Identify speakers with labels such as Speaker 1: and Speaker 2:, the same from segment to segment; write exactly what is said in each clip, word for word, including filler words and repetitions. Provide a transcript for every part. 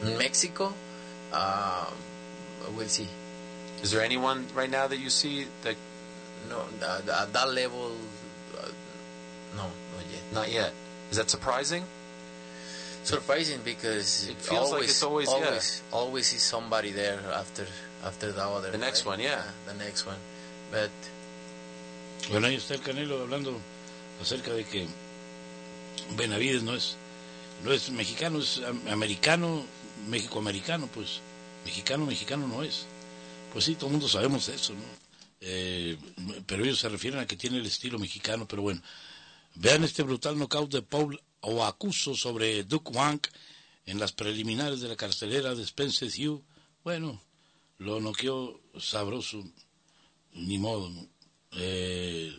Speaker 1: In Mexico, uh, we'll see.
Speaker 2: Is there anyone right now that you see that?
Speaker 1: No, at that, that level, uh, no, not yet.
Speaker 2: Not yet. Is that surprising?
Speaker 1: Surprising because
Speaker 2: it feels
Speaker 1: always,
Speaker 2: like it's always,
Speaker 1: always,
Speaker 2: yeah.
Speaker 1: always is somebody there after, after the other.
Speaker 2: The next
Speaker 1: right?
Speaker 2: one, yeah.
Speaker 1: yeah. The next one, but.
Speaker 3: Bueno, ahí está el Canelo hablando acerca de que Benavides no es, no es mexicano, es americano, México-americano, pues mexicano, mexicano no es. Pues sí, todo el mundo sabemos eso, ¿no? Eh, pero ellos se refieren a que tiene el estilo mexicano, pero bueno. Vean este brutal knockout de Paul Oakuso sobre Duke Wang en las preliminares de la cartelera de Spencer Hugh. Bueno, lo noqueó sabroso, ni modo, ¿no? Eh,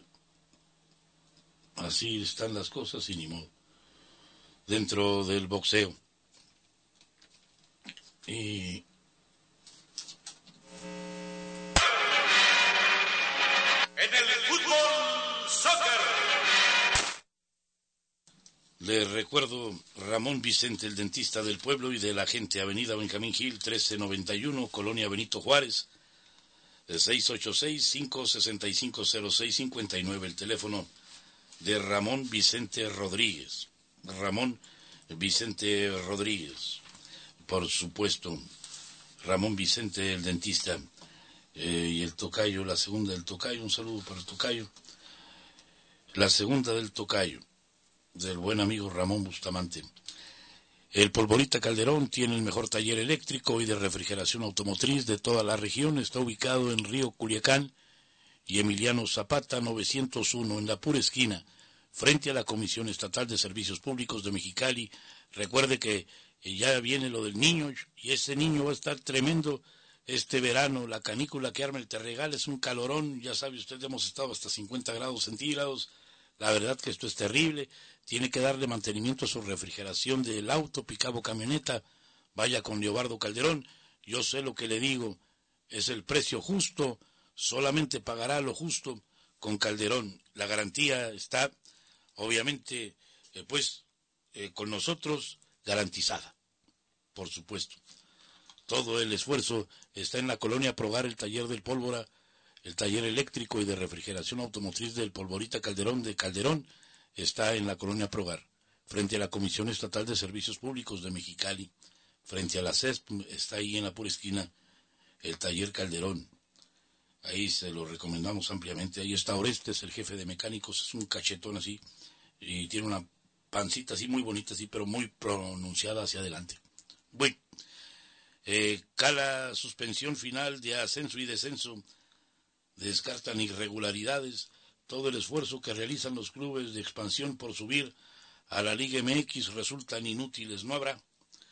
Speaker 3: así están las cosas y ni modo. Dentro del boxeo. Y
Speaker 4: en el fútbol soccer.
Speaker 3: Les recuerdo Ramón Vicente, el dentista del pueblo y de la gente, Avenida Benjamín Gil, trece noventa y uno, Colonia Benito Juárez, seis ocho seis, cinco seis cinco, cero seis cinco nueve, el teléfono de Ramón Vicente Rodríguez. Ramón Vicente Rodríguez, por supuesto, Ramón Vicente, el dentista, eh, y el tocayo, la segunda del tocayo, un saludo para el tocayo, la segunda del tocayo, del buen amigo Ramón Bustamante. El Polvorita Calderón tiene el mejor taller eléctrico y de refrigeración automotriz de toda la región. Está ubicado en Río Culiacán y Emiliano Zapata novecientos uno, en la pura esquina, frente a la Comisión Estatal de Servicios Públicos de Mexicali. Recuerde que ya viene lo del niño, y ese niño va a estar tremendo este verano. La canícula que arma el Terregal es un calorón, ya sabe usted, hemos estado hasta cincuenta grados centígrados. La verdad que esto es terrible. Tiene que darle mantenimiento a su refrigeración del auto, pickup o camioneta. Vaya con Leobardo Calderón. Yo sé lo que le digo. Es el precio justo. Solamente pagará lo justo con Calderón. La garantía está, obviamente, eh, pues, eh, con nosotros garantizada. Por supuesto. Todo el esfuerzo está en la colonia Progar, el taller del Pólvora, el taller eléctrico y de refrigeración automotriz del Polvorita Calderón de Calderón está en la colonia Progar, frente a la Comisión Estatal de Servicios Públicos de Mexicali, frente a la C E S P, está ahí en la pura esquina el taller Calderón. Ahí se lo recomendamos ampliamente. Ahí está Orestes, el jefe de mecánicos, es un cachetón así, y tiene una pancita así muy bonita, así, pero muy pronunciada hacia adelante. Bueno, eh, cala suspensión final de ascenso y descenso. Descartan irregularidades. Todo el esfuerzo que realizan los clubes de expansión por subir a la Liga M X resultan inútiles. No habrá,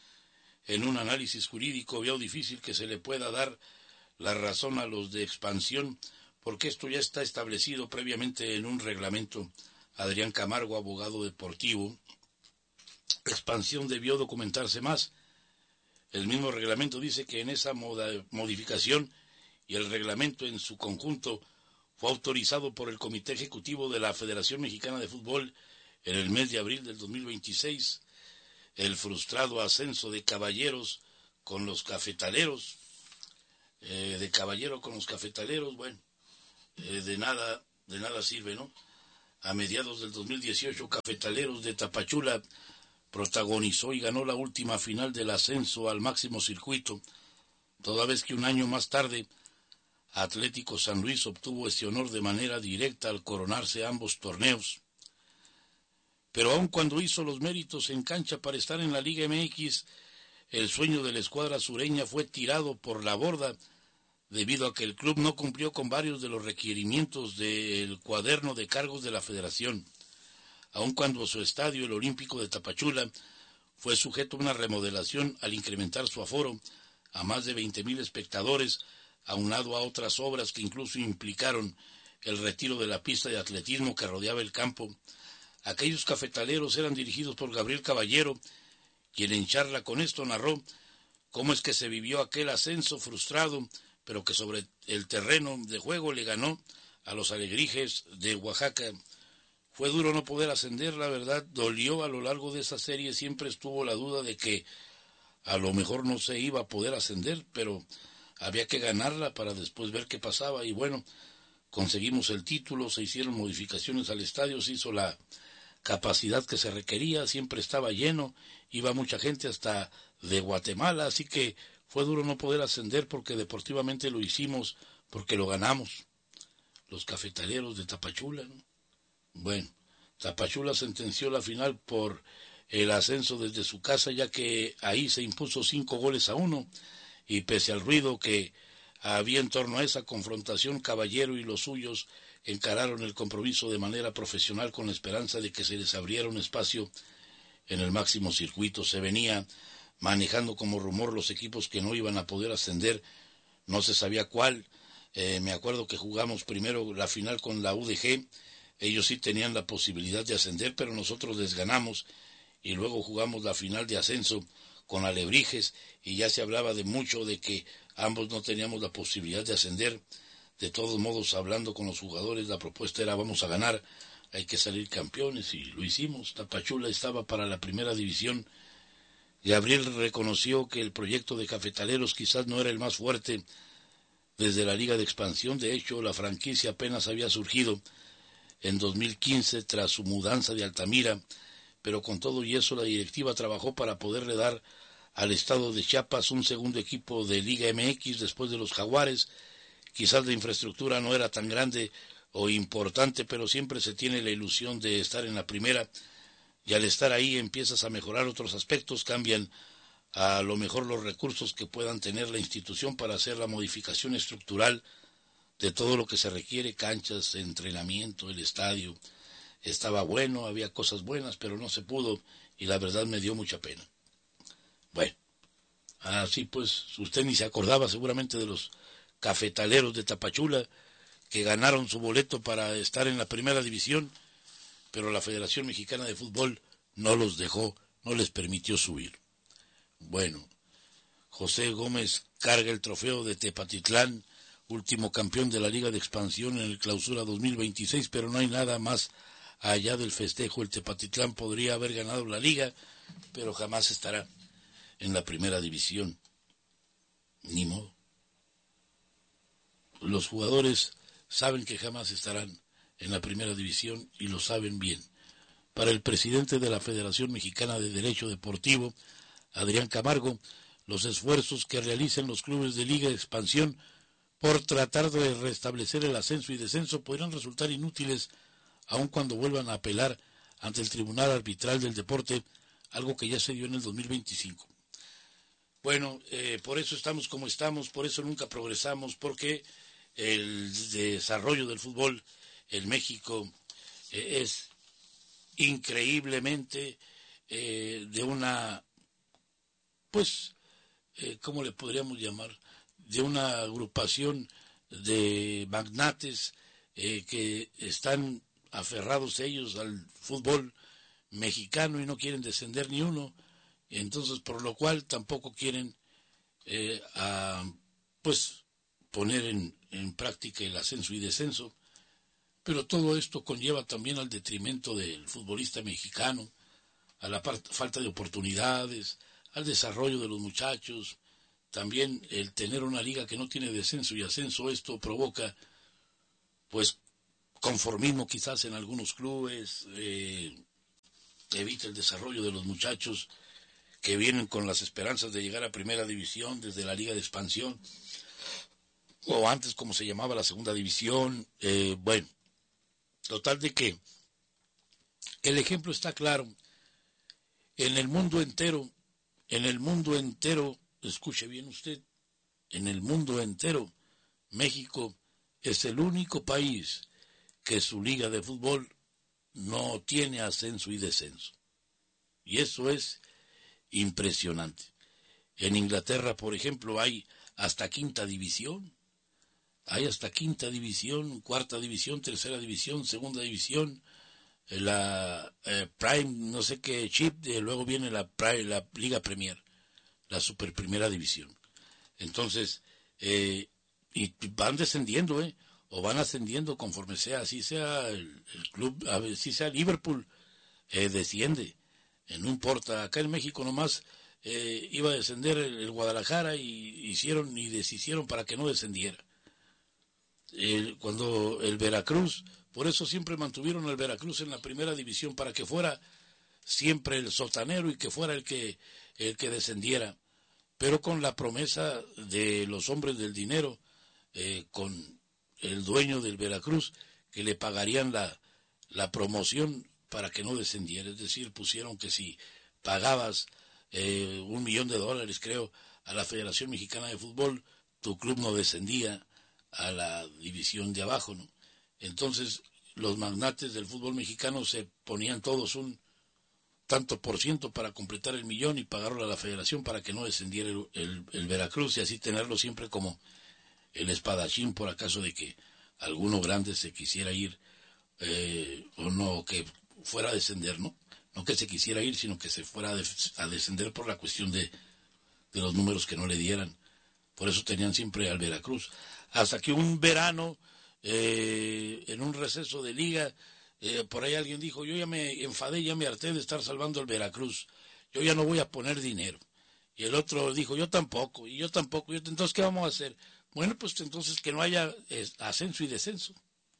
Speaker 3: en un análisis jurídico, veo difícil que se le pueda dar la razón a los de expansión, porque esto ya está establecido previamente en un reglamento. Adrián Camargo, abogado deportivo. Expansión debió documentarse más. El mismo reglamento dice que en esa moda, modificación y el reglamento en su conjunto fue autorizado por el Comité Ejecutivo de la Federación Mexicana de Fútbol en el mes de abril del dos mil veintiséis. El frustrado ascenso de Caballeros con los Cafetaleros, eh, de Caballero con los Cafetaleros, bueno, eh, de nada, de nada sirve, ¿no? A mediados del dos mil dieciocho, Cafetaleros de Tapachula protagonizó y ganó la última final del ascenso al máximo circuito, toda vez que un año más tarde Atlético San Luis obtuvo este honor de manera directa al coronarse ambos torneos. Pero aun cuando hizo los méritos en cancha para estar en la Liga M X, el sueño de la escuadra sureña fue tirado por la borda debido a que el club no cumplió con varios de los requerimientos del cuaderno de cargos de la federación. Aun cuando su estadio, el Olímpico de Tapachula, fue sujeto a una remodelación al incrementar su aforo a más de veinte mil espectadores, aunado a otras obras que incluso implicaron el retiro de la pista de atletismo que rodeaba el campo. Aquellos cafetaleros eran dirigidos por Gabriel Caballero, quien en charla con esto narró cómo es que se vivió aquel ascenso frustrado, pero que sobre el terreno de juego le ganó a los Alebrijes de Oaxaca. Fue duro no poder ascender, la verdad, dolió a lo largo de esa serie, siempre estuvo la duda de que a lo mejor no se iba a poder ascender, pero había que ganarla para después ver qué pasaba. Y bueno, conseguimos el título, se hicieron modificaciones al estadio, se hizo la capacidad que se requería, siempre estaba lleno, iba mucha gente hasta de Guatemala, así que fue duro no poder ascender porque deportivamente lo hicimos, porque lo ganamos. Los cafetaleros de Tapachula, ¿no? Bueno, Tapachula sentenció la final por el ascenso desde su casa, ya que ahí se impuso cinco goles a uno, y pese al ruido que había en torno a esa confrontación, Caballero y los suyos encararon el compromiso de manera profesional con la esperanza de que se les abriera un espacio en el máximo circuito. Se venía manejando como rumor los equipos que no iban a poder ascender, no se sabía cuál. Eh, me acuerdo que jugamos primero la final con la U D G, ellos sí tenían la posibilidad de ascender, pero nosotros les ganamos, y luego jugamos la final de ascenso con Alebrijes, y ya se hablaba de mucho de que ambos no teníamos la posibilidad de ascender. De todos modos, hablando con los jugadores, la propuesta era: vamos a ganar, hay que salir campeones, y lo hicimos. Tapachula estaba para la primera división. Gabriel reconoció que el proyecto de Cafetaleros quizás no era el más fuerte desde la Liga de Expansión. De hecho, la franquicia apenas había surgido en dos mil quince tras su mudanza de Altamira, pero con todo y eso la directiva trabajó para poderle dar al estado de Chiapas un segundo equipo de Liga M X después de los Jaguares. Quizás la infraestructura no era tan grande o importante, pero siempre se tiene la ilusión de estar en la primera, y al estar ahí empiezas a mejorar otros aspectos, cambian a lo mejor los recursos que puedan tener la institución para hacer la modificación estructural de todo lo que se requiere, canchas, entrenamiento, el estadio. Estaba bueno, había cosas buenas, pero no se pudo, y la verdad me dio mucha pena. Bueno, así pues, usted ni se acordaba seguramente de los Cafetaleros de Tapachula, que ganaron su boleto para estar en la primera división, pero la Federación Mexicana de Fútbol no los dejó, no les permitió subir. Bueno, José Gómez carga el trofeo de Tepatitlán, último campeón de la Liga de Expansión en el Clausura dos mil veintiséis, pero no hay nada más allá del festejo. El Tepatitlán podría haber ganado la Liga, pero jamás estará en la primera división. Ni modo. Los jugadores saben que jamás estarán en la primera división y lo saben bien. Para el presidente de la Federación Mexicana de Derecho Deportivo, Adrián Camargo, los esfuerzos que realicen los clubes de Liga de Expansión por tratar de restablecer el ascenso y descenso podrán resultar inútiles aun cuando vuelvan a apelar ante el Tribunal Arbitral del Deporte, algo que ya se dio en el dos mil veinticinco. Bueno, eh, por eso estamos como estamos, por eso nunca progresamos, porque el desarrollo del fútbol en México eh, es increíblemente eh, de una, pues, eh, ¿cómo le podríamos llamar? De una agrupación de magnates eh, que están aferrados ellos al fútbol mexicano y no quieren descender ni uno, entonces por lo cual tampoco quieren eh, a, pues poner en, en práctica el ascenso y descenso, pero todo esto conlleva también al detrimento del futbolista mexicano, a la part- falta de oportunidades, al desarrollo de los muchachos. También el tener una liga que no tiene descenso y ascenso, esto provoca pues conformismo quizás en algunos clubes, eh, evita el desarrollo de los muchachos que vienen con las esperanzas de llegar a primera división desde la Liga de Expansión, o antes como se llamaba la segunda división. Eh, bueno, total de que el ejemplo está claro. En el mundo entero, en el mundo entero, escuche bien usted, en el mundo entero, México es el único país que su liga de fútbol no tiene ascenso y descenso. Y eso es impresionante. En Inglaterra, por ejemplo, hay hasta quinta división. Hay hasta quinta división, cuarta división, tercera división, segunda división, la eh, Prime, no sé qué chip, y luego viene la, Prime, la Liga Premier, la super primera división. Entonces, eh, y van descendiendo, ¿eh? O van ascendiendo conforme sea, así sea el, el club, así sea Liverpool, eh, desciende. En un porta, acá en México nomás eh, iba a descender el, el Guadalajara y hicieron y deshicieron para que no descendiera. El, cuando el Veracruz, por eso siempre mantuvieron al Veracruz en la primera división, para que fuera siempre el sotanero y que fuera el que, el que descendiera, pero con la promesa de los hombres del dinero, eh, con el dueño del Veracruz, que le pagarían la, la promoción para que no descendiera. Es decir, pusieron que si pagabas eh, un millón de dólares, creo, a la Federación Mexicana de Fútbol, tu club no descendía a la división de abajo, ¿no? Entonces los magnates del fútbol mexicano se ponían todos un tanto por ciento para completar el millón y pagarlo a la federación para que no descendiera el, el, el Veracruz, y así tenerlo siempre como el espadachín por acaso de que alguno grande se quisiera ir, eh, o no, que fuera a descender, ¿no? No que se quisiera ir, sino que se fuera a, de, a descender por la cuestión de, de los números que no le dieran. Por eso tenían siempre al Veracruz. Hasta que un verano, eh, en un receso de liga, eh, por ahí alguien dijo, yo ya me enfadé, ya me harté de estar salvando al Veracruz, yo ya no voy a poner dinero. Y el otro dijo, yo tampoco, y yo tampoco. Yo, entonces, ¿qué vamos a hacer? Bueno, pues entonces que no haya eh, ascenso y descenso.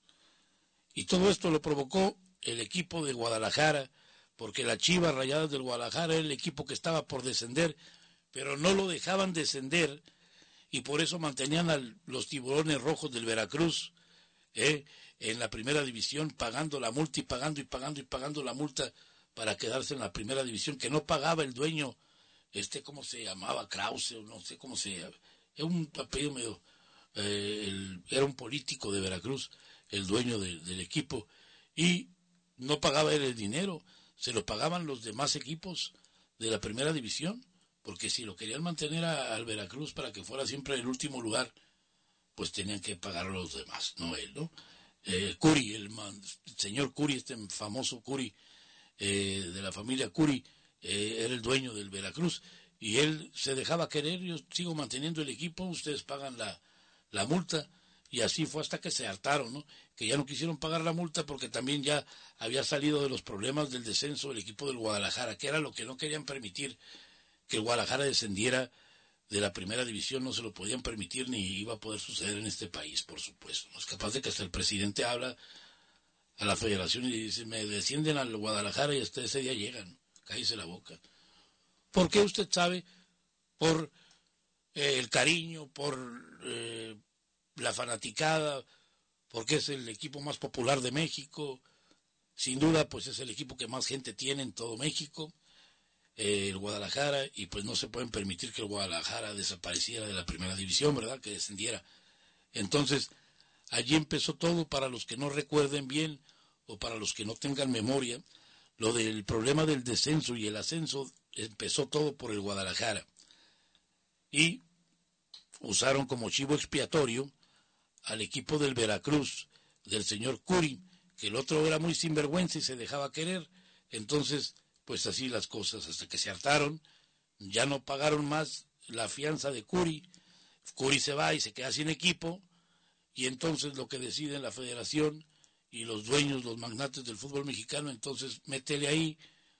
Speaker 3: Y todo esto lo provocó el equipo de Guadalajara, porque la Chivas Rayadas del Guadalajara era el equipo que estaba por descender, pero no lo dejaban descender, y por eso mantenían a los Tiburones Rojos del Veracruz eh, en la primera división, pagando la multa y pagando y pagando y pagando la multa para quedarse en la primera división, que no pagaba el dueño, este, ¿cómo se llamaba? Krause, o no sé cómo se llama, era un apellido medio, eh, el, era un político de Veracruz, el dueño de, del equipo, y no pagaba él el dinero, se lo pagaban los demás equipos de la primera división, porque si lo querían mantener a, al Veracruz para que fuera siempre el último lugar, pues tenían que pagar a los demás, no él, ¿no? Eh, Curi, el, man, el señor Curi, este famoso Curi, eh, de la familia Curi, eh, era el dueño del Veracruz, y él se dejaba querer, yo sigo manteniendo el equipo, ustedes pagan la, la multa, y así fue hasta que se hartaron, ¿no? Que ya no quisieron pagar la multa porque también ya había salido de los problemas del descenso el equipo del Guadalajara, que era lo que no querían permitir, que el Guadalajara descendiera de la primera división, no se lo podían permitir ni iba a poder suceder en este país, por supuesto. No es capaz de que hasta el presidente habla a la federación y dice, me descienden al Guadalajara y hasta ese día llegan, cállese la boca. ¿Por qué usted sabe? Por eh, el cariño, por eh, la fanaticada, porque es el equipo más popular de México, sin duda pues es el equipo que más gente tiene en todo México, eh, el Guadalajara, y pues no se pueden permitir que el Guadalajara desapareciera de la primera división, ¿verdad? Que descendiera. Entonces, allí empezó todo, para los que no recuerden bien o para los que no tengan memoria, lo del problema del descenso y el ascenso, empezó todo por el Guadalajara. Y usaron como chivo expiatorio al equipo del Veracruz, del señor Curi, que el otro era muy sinvergüenza y se dejaba querer. Entonces, pues así las cosas, hasta que se hartaron, ya no pagaron más la fianza de Curi, Curi se va y se queda sin equipo, y entonces lo que deciden la federación y los dueños, los magnates del fútbol mexicano, entonces métele ahí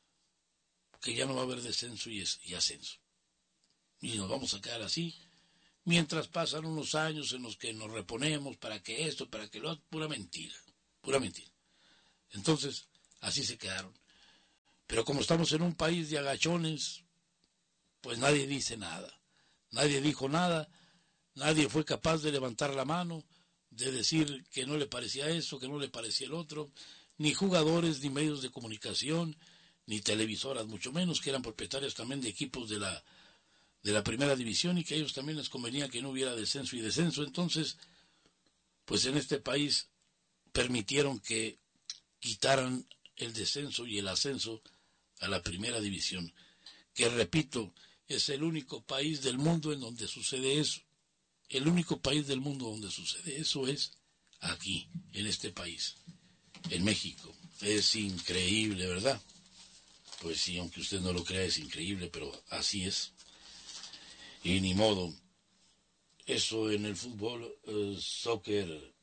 Speaker 3: que ya no va a haber descenso y, es, y ascenso. Y nos vamos a quedar así, mientras pasan unos años en los que nos reponemos para que esto, para que lo otro, pura mentira, pura mentira. Entonces, así se quedaron. Pero como estamos en un país de agachones, pues nadie dice nada. Nadie dijo nada, nadie fue capaz de levantar la mano, de decir que no le parecía eso, que no le parecía el otro, ni jugadores, ni medios de comunicación, ni televisoras, mucho menos, que eran propietarios también de equipos de la, de la primera división, y que a ellos también les convenía que no hubiera descenso y descenso. Entonces, pues en este país permitieron que quitaran el descenso y el ascenso a la primera división, que repito, es el único país del mundo en donde sucede eso. El único país del mundo donde sucede eso es aquí, en este país, en México. Es increíble, ¿verdad? Pues sí, aunque usted no lo crea, es increíble, pero así es. Y ni modo. Eso en el fútbol, uh, soccer.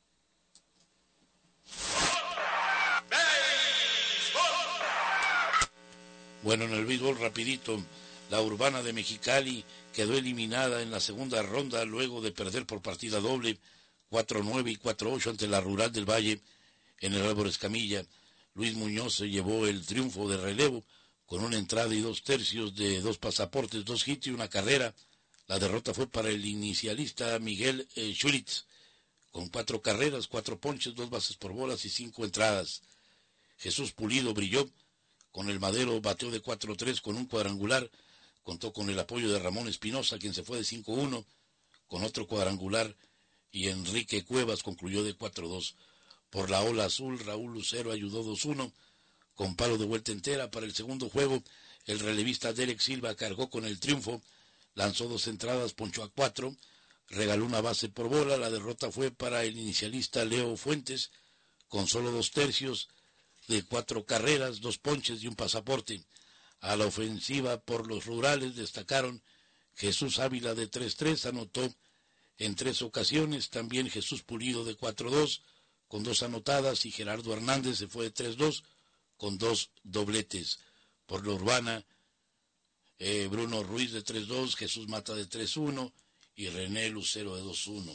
Speaker 3: Bueno, en el béisbol rapidito, La Urbana de Mexicali quedó eliminada en la segunda ronda luego de perder por partida doble cuatro nueve y cuatro ocho ante la Rural del Valle en el Álvaro Escamilla. Luis Muñoz se llevó el triunfo de relevo con una entrada y dos tercios de dos pasaportes, dos hits y una carrera. La derrota fue para el inicialista Miguel eh, Schulitz, con cuatro carreras, cuatro ponches, dos bases por bolas y cinco entradas. Jesús Pulido brilló con el Madero, bateó de cuatro tres con un cuadrangular, contó con el apoyo de Ramón Espinosa, quien se fue de cinco uno con otro cuadrangular, y Enrique Cuevas concluyó de cuatro dos. Por la ola azul, Raúl Lucero ayudó dos uno, con palo de vuelta entera. Para el segundo juego, el relevista Derek Silva cargó con el triunfo, lanzó dos entradas, ponchó a cuatro, regaló una base por bola. La derrota fue para el inicialista Leo Fuentes, con solo dos tercios de cuatro carreras, dos ponches y un pasaporte. A la ofensiva por los rurales destacaron Jesús Ávila de tres tres, anotó en tres ocasiones, también Jesús Pulido de cuatro dos, con dos anotadas, y Gerardo Hernández se fue de tres dos, con dos dobletes. Por la Urbana, eh, Bruno Ruiz de tres dos, Jesús Mata de tres uno y René Lucero de dos uno.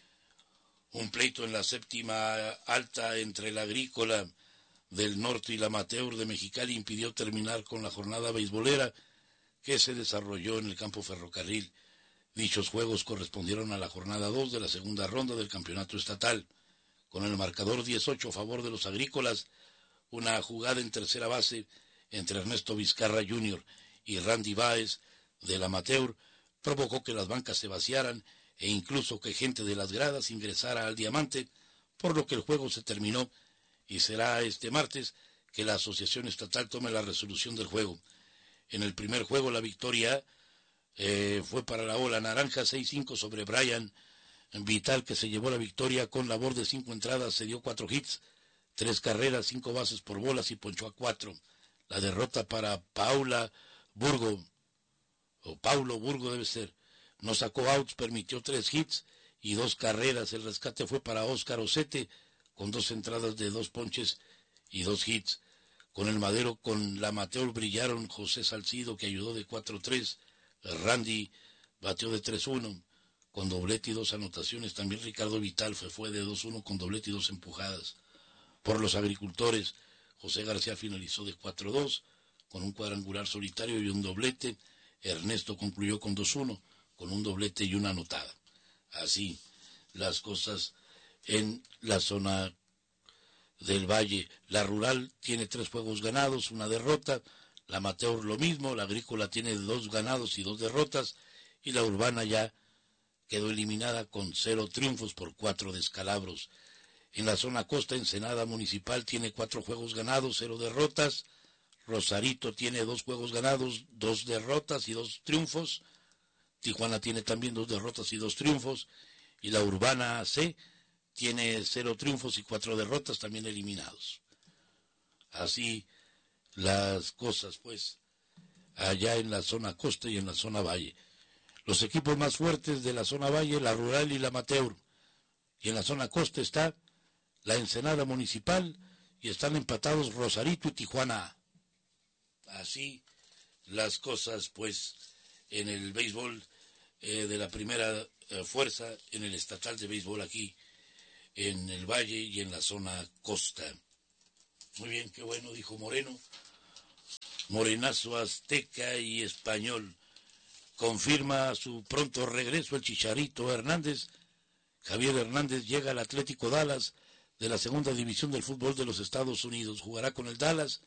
Speaker 3: Un pleito en la séptima alta entre la Agrícola del Norte y la Amateur de Mexicali impidió terminar con la jornada beisbolera que se desarrolló en el campo Ferrocarril. Dichos juegos correspondieron a la jornada dos de la segunda ronda del campeonato estatal. Con el marcador diez ocho a favor de los agrícolas, una jugada en tercera base entre Ernesto Vizcarra junior y Randy Báez del Amateur provocó que las bancas se vaciaran e incluso que gente de las gradas ingresara al Diamante, por lo que el juego se terminó y será este martes que la Asociación Estatal tome la resolución del juego. En el primer juego la victoria eh, fue para la ola naranja seis cinco sobre Brian Vital, que se llevó la victoria con labor de cinco entradas, se dio cuatro hits, tres carreras, cinco bases por bolas y ponchó a cuatro. La derrota para Paula Burgo, o Paulo Burgo debe ser, no sacó outs, permitió tres hits y dos carreras. El rescate fue para Óscar Ocete, con dos entradas de dos ponches y dos hits. Con el Madero, con la Amateur brillaron José Salcido, que ayudó de cuatro tres, Randy bateó de tres uno, con doblete y dos anotaciones. También Ricardo Vital fue, fue de dos uno con doblete y dos empujadas. Por los agricultores, José García finalizó de cuatro dos, con un cuadrangular solitario y un doblete. Ernesto concluyó con dos uno, con un doblete y una anotada. Así las cosas en la zona del Valle. La Rural tiene tres juegos ganados, una derrota. La Amateur lo mismo, la Agrícola tiene dos ganados y dos derrotas, y la Urbana ya quedó eliminada con cero triunfos por cuatro descalabros. En la zona costa, Ensenada Municipal tiene cuatro juegos ganados, cero derrotas. Rosarito tiene dos juegos ganados, dos derrotas y dos triunfos. Tijuana tiene también dos derrotas y dos triunfos. Y la Urbana C tiene cero triunfos y cuatro derrotas, también eliminados. Así las cosas, pues, allá en la zona costa y en la zona valle. Los equipos más fuertes de la zona valle, la Rural y la Amateur. Y en la zona costa está la Ensenada Municipal, y están empatados Rosarito y Tijuana. Así las cosas, pues, en el béisbol eh, de la primera eh, fuerza, en el estatal de béisbol aquí, en el valle y en la zona costa. Muy bien, qué bueno, dijo Moreno. Morenazo azteca y español. Confirma su pronto regreso el Chicharito Hernández. Javier Hernández llega al Atlético Dallas de la segunda división del fútbol de los Estados Unidos. Jugará con el Dallas.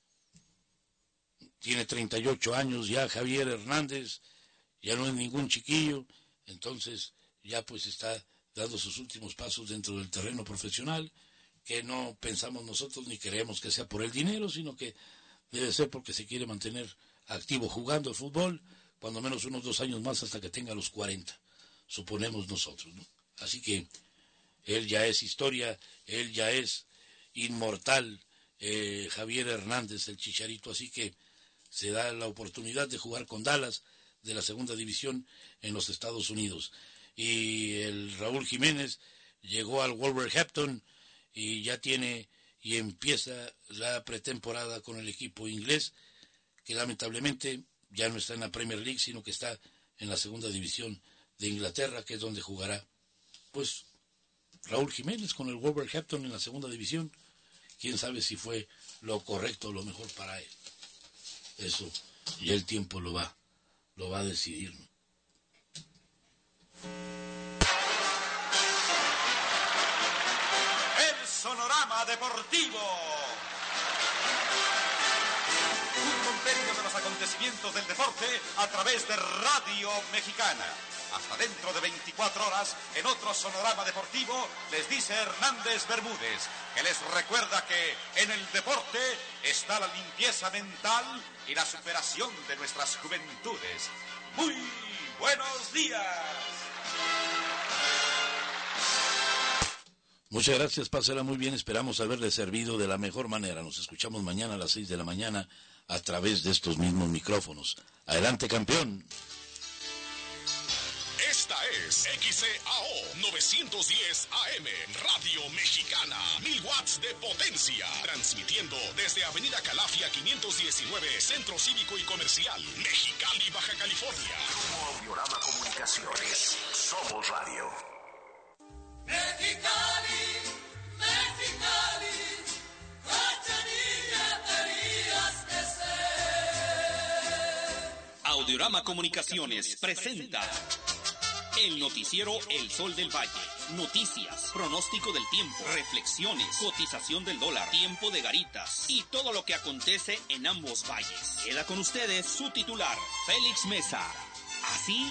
Speaker 3: Tiene treinta y ocho años ya Javier Hernández, ya no es ningún chiquillo, entonces ya pues está dando sus últimos pasos dentro del terreno profesional, que no pensamos nosotros ni creemos que sea por el dinero, sino que debe ser porque se quiere mantener activo jugando el fútbol, cuando menos unos dos años más hasta que tenga los cuarenta, suponemos nosotros, ¿no? Así que él ya es historia, él ya es inmortal, eh, Javier Hernández, el Chicharito, así que se da la oportunidad de jugar con Dallas de la segunda división en los Estados Unidos. Y el Raúl Jiménez llegó al Wolverhampton y ya tiene y empieza la pretemporada con el equipo inglés, que lamentablemente ya no está en la Premier League, sino que está en la segunda división de Inglaterra, que es donde jugará, pues, Raúl Jiménez con el Wolverhampton en la segunda división. Quién sabe si fue lo correcto o lo mejor para él. Eso ya el tiempo lo va, lo va a decidir, ¿no?
Speaker 4: El Sonorama Deportivo. Un compendio de los acontecimientos del deporte a través de Radio Mexicana. Hasta dentro de veinticuatro horas, en otro Sonorama Deportivo, les dice Hernández Bermúdez, que les recuerda que en el deporte está la limpieza mental y la superación de nuestras juventudes. Muy buenos días.
Speaker 3: Muchas gracias, pásela muy bien, esperamos haberle servido de la mejor manera. Nos escuchamos mañana a las seis de la mañana a través de estos mismos micrófonos. Adelante, campeón.
Speaker 5: Esta es X C A O novecientos diez A M, Radio Mexicana, mil watts de potencia, transmitiendo desde Avenida Calafia quinientos diecinueve, Centro Cívico y Comercial, Mexicali, Baja California.
Speaker 6: Grupo Audiorama Comunicaciones, somos radio.
Speaker 7: Mexicali, Mexicali, Cachanilla tenías que ser.
Speaker 8: Audiorama Comunicaciones presenta el noticiero El Sol del Valle. Noticias, pronóstico del tiempo, reflexiones, cotización del dólar, tiempo de garitas y todo lo que acontece en ambos valles. Queda con ustedes su titular, Félix Mesa. Así